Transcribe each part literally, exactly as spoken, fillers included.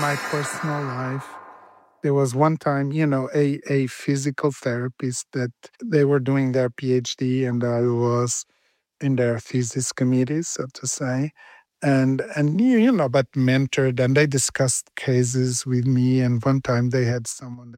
my personal life, there was one time, you know, a, a physical therapist that they were doing their PhD and I was in their thesis committee, so to say. And, and you you know, but mentored and they discussed cases with me. And one time they had someone.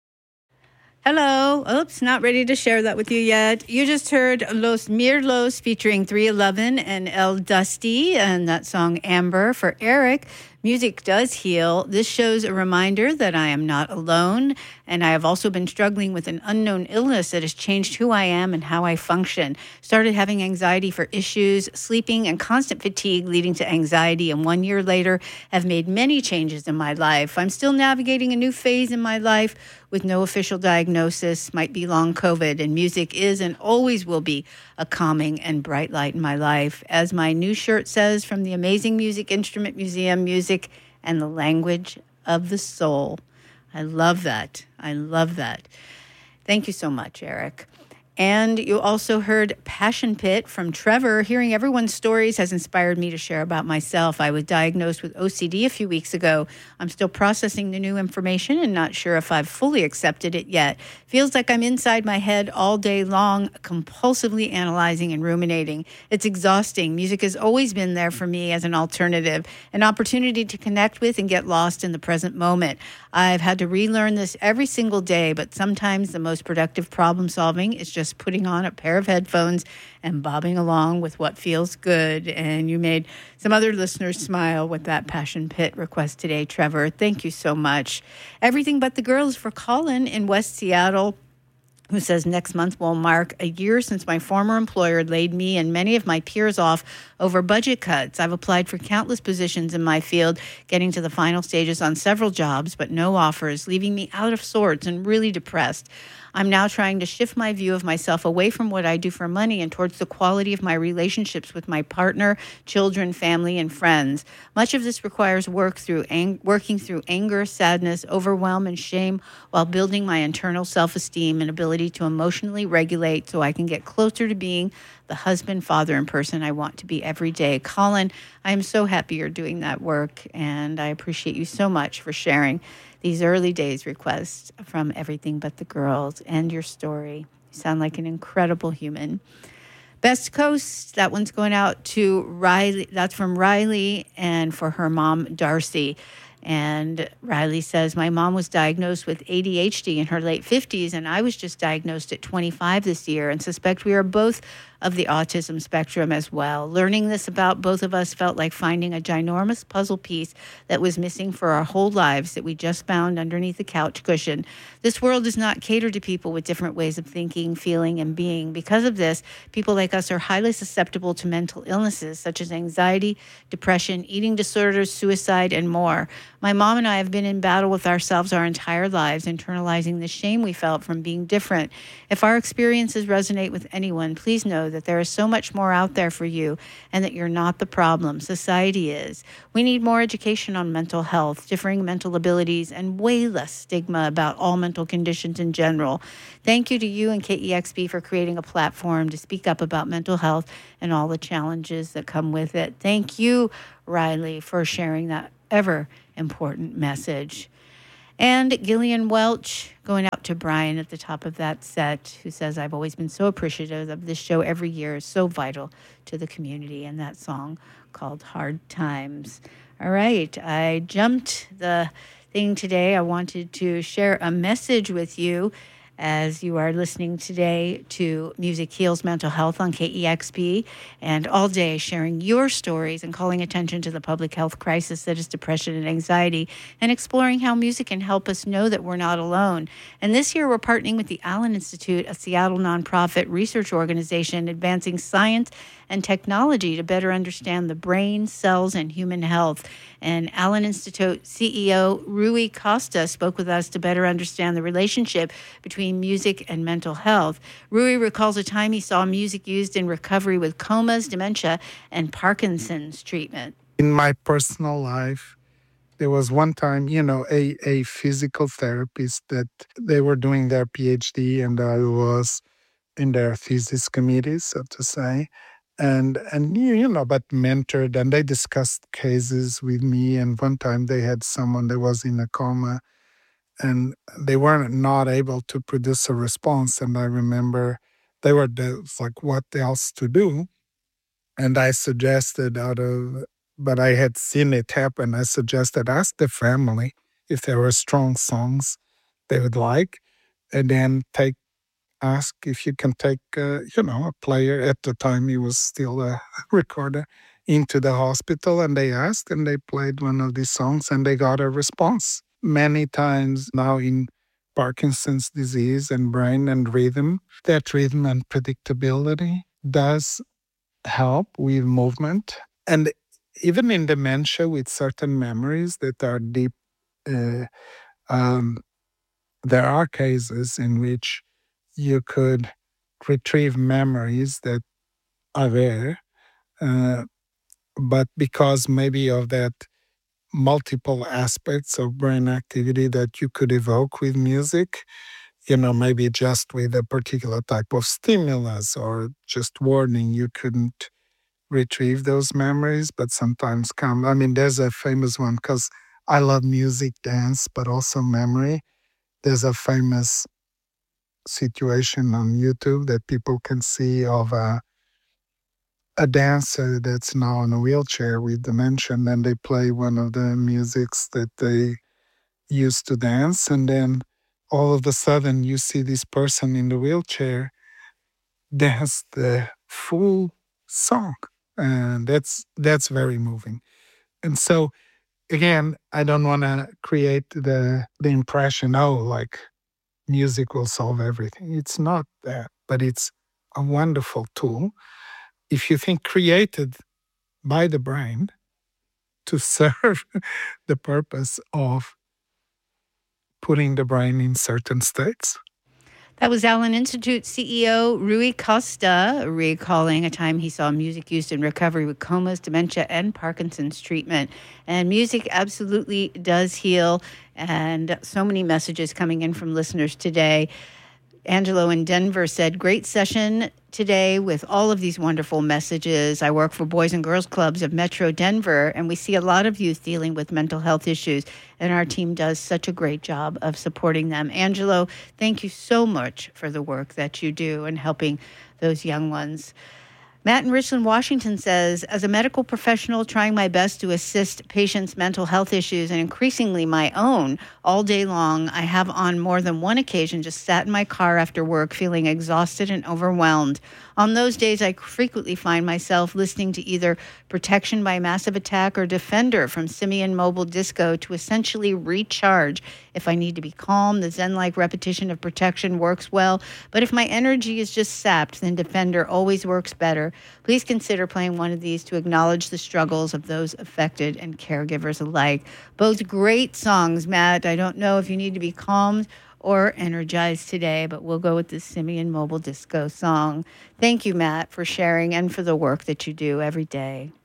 Hello. Oops, not ready to share that with you yet. You just heard Los Mirlos featuring three eleven and El Dusty and that song Amber for Eric. Music does heal. This shows a reminder that I am not alone, and I have also been struggling with an unknown illness that has changed who I am and how I function. Started having anxiety for issues, sleeping, and constant fatigue leading to anxiety, and one year later have made many changes in my life. I'm still navigating a new phase in my life with no official diagnosis, might be long COVID, and music is and always will be a calming and bright light in my life. As my new shirt says, from the Amazing Music Instrument Museum, music and the language of the soul. I love that. I love that. Thank you so much, Eric. And you also heard Passion Pit from Trevor. Hearing everyone's stories has inspired me to share about myself. I was diagnosed with O C D a few weeks ago. I'm still processing the new information and not sure if I've fully accepted it yet. Feels like I'm inside my head all day long, compulsively analyzing and ruminating. It's exhausting. Music has always been there for me as an alternative, an opportunity to connect with and get lost in the present moment. I've had to relearn this every single day, but sometimes the most productive problem solving is just putting on a pair of headphones and bobbing along with what feels good. And you made some other listeners smile with that Passion Pit request today, Trevor. Thank you so much. Everything But the Girls for Colin in West Seattle, who says next month will mark a year since my former employer laid me and many of my peers off over budget cuts. I've applied for countless positions in my field, getting to the final stages on several jobs, but no offers, leaving me out of sorts and really depressed. I'm now trying to shift my view of myself away from what I do for money and towards the quality of my relationships with my partner, children, family, and friends. Much of this requires work through ang- working through anger, sadness, overwhelm, and shame while building my internal self-esteem and ability to emotionally regulate so I can get closer to being the husband, father, and person I want to be every day. Colin, I am so happy you're doing that work, and I appreciate you so much for sharing these early days requests from Everything But the Girls and your story. You sound like an incredible human. Best Coast, that one's going out to Riley. That's from Riley and for her mom, Darcy. And Riley says, my mom was diagnosed with A D H D in her late fifties, and I was just diagnosed at twenty-five this year and suspect we are both of the autism spectrum as well. Learning this about both of us felt like finding a ginormous puzzle piece that was missing for our whole lives that we just found underneath a couch cushion. This world does not cater to people with different ways of thinking, feeling, and being. Because of this, people like us are highly susceptible to mental illnesses such as anxiety, depression, eating disorders, suicide, and more. My mom and I have been in battle with ourselves our entire lives, internalizing the shame we felt from being different. If our experiences resonate with anyone, please know that there is so much more out there for you and that you're not the problem. Society is. We need more education on mental health, differing mental abilities, and way less stigma about all mental conditions in general. Thank you to you and K E X P for creating a platform to speak up about mental health and all the challenges that come with it. Thank you, Riley, for sharing that ever important message. And Gillian Welch going out to Brian at the top of that set, who says, I've always been so appreciative of this show every year, so vital to the community, and that song called Hard Times. All right, I jumped the thing today. I wanted to share a message with you as you are listening today to Music Heals Mental Health on K E X P, and all day sharing your stories and calling attention to the public health crisis that is depression and anxiety, and exploring how music can help us know that we're not alone. And this year we're partnering with the Allen Institute, a Seattle nonprofit research organization advancing science and technology to better understand the brain, cells, and human health. And Allen Institute C E O Rui Costa spoke with us to better understand the relationship between music and mental health. Rui recalls a time he saw music used in recovery with comas, dementia, and Parkinson's treatment. In my personal life, there was one time, you know, a, a physical therapist that they were doing their PhD and I was in their thesis committee, so to say. And, and you you know, but mentored, and they discussed cases with me. And one time they had someone that was in a coma and they weren't not able to produce a response. And I remember they were there, it's like, what else to do? And I suggested out of, but I had seen it happen. I suggested ask the family if there were strong songs they would like, and then take ask if you can take, uh, you know, a player. At the time, he was still a recorder into the hospital, and they asked, and they played one of these songs, and they got a response. Many times now in Parkinson's disease and brain and rhythm, that rhythm and predictability does help with movement. And even in dementia, with certain memories that are deep, uh, um, there are cases in which you could retrieve memories that are there, uh, but because maybe of that multiple aspects of brain activity that you could evoke with music, you know, maybe just with a particular type of stimulus or just warning, you couldn't retrieve those memories, but sometimes come. I mean, there's a famous one because I love music, dance, but also memory. There's a famous situation on YouTube that people can see of a, a dancer that's now in a wheelchair with dementia, and they play one of the musics that they used to dance, and then all of a sudden you see this person in the wheelchair dance the full song, and that's that's very moving. And so again, I don't want to create the the impression, oh, like music will solve everything. It's not that, but it's a wonderful tool if you think created by the brain to serve the purpose of putting the brain in certain states. That was Allen Institute C E O Rui Costa recalling a time he saw music used in recovery with comas, dementia, and Parkinson's treatment. And music absolutely does heal. And so many messages coming in from listeners today. Angelo in Denver said, great session today with all of these wonderful messages. I work for Boys and Girls Clubs of Metro Denver, and we see a lot of youth dealing with mental health issues, and our team does such a great job of supporting them. Angelo, thank you so much for the work that you do and helping those young ones. Matt in Richland, Washington says, as a medical professional trying my best to assist patients' mental health issues and increasingly my own all day long, I have on more than one occasion just sat in my car after work feeling exhausted and overwhelmed. On those days, I frequently find myself listening to either Protection by Massive Attack or Defender from Simian Mobile Disco to essentially recharge. If I need to be calm, the Zen-like repetition of Protection works well. But if my energy is just sapped, then Defender always works better. Please consider playing one of these to acknowledge the struggles of those affected and caregivers alike. Both great songs, Matt. I don't know if you need to be calmed or energized today, but we'll go with the Simian Mobile Disco song. Thank you, Matt, for sharing and for the work that you do every day.